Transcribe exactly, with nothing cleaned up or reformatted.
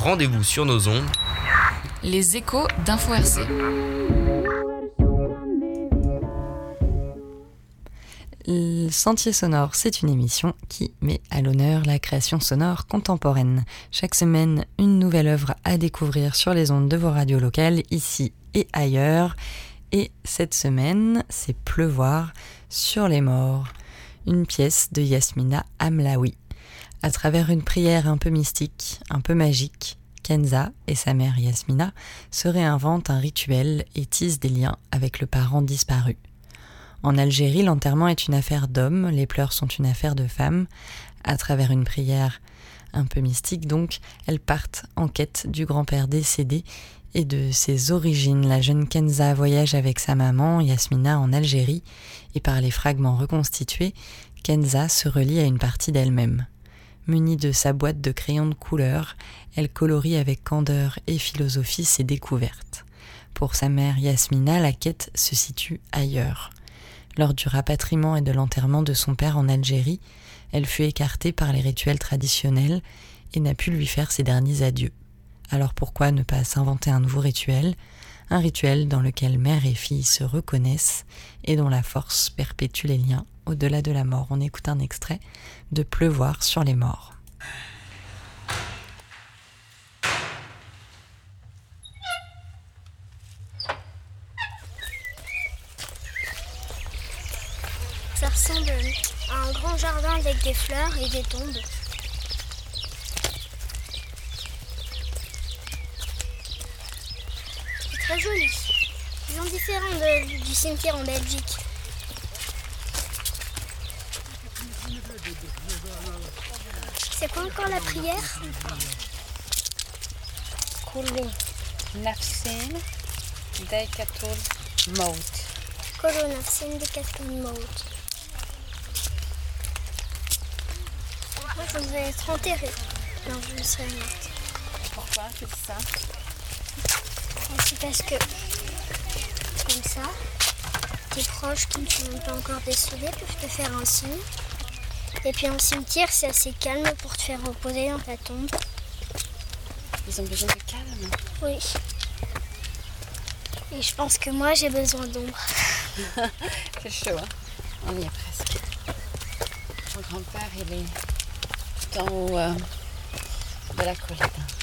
rendez-vous sur nos ondes. Les échos d'Info R C. Le Sentier sonore, c'est une émission qui met à l'honneur la création sonore contemporaine. Chaque semaine, une nouvelle œuvre à découvrir sur les ondes de vos radios locales, ici et ailleurs. Et cette semaine, c'est Pleuvoir sur les morts, une pièce de Yasmina Hamlaoui. À travers une prière un peu mystique, un peu magique, Kenza et sa mère Yasmina se réinventent un rituel et tissent des liens avec le parent disparu. En Algérie, l'enterrement est une affaire d'hommes, les pleurs sont une affaire de femmes. À travers une prière un peu mystique, donc, elles partent en quête du grand-père décédé et de ses origines. La jeune Kenza voyage avec sa maman, Yasmina, en Algérie, et par les fragments reconstitués, Kenza se relie à une partie d'elle-même. Munie de sa boîte de crayons de couleur, elle colorie avec candeur et philosophie ses découvertes. Pour sa mère Yasmina, la quête se situe ailleurs. Lors du rapatriement et de l'enterrement de son père en Algérie, elle fut écartée par les rituels traditionnels et n'a pu lui faire ses derniers adieux. Alors pourquoi ne pas s'inventer un nouveau rituel, un rituel dans lequel mère et fille se reconnaissent et dont la force perpétue les liens au-delà de la mort. On écoute un extrait de Pleuvoir sur les morts. Ça ressemble à un grand jardin avec des fleurs et des tombes. C'est très joli. Ils sont différents de, du cimetière en Belgique. C'est quoi encore la prière? كل نفس ذائقة الموت. كل نفس ذائقة الموت. Moi, je voudrais être enterrée. Non, je me serais morte. Pourquoi tu dis ça? C'est parce que, comme ça, tes proches qui ne sont pas encore décédés peuvent te faire un signe. Et puis en cimetière, c'est assez calme pour te faire reposer dans ta tombe. Ils ont besoin de calme? Oui. Et je pense que moi, j'ai besoin d'ombre. C'est chaud, hein? On y est presque. Mon grand-père, il est tout en haut euh, de la colline.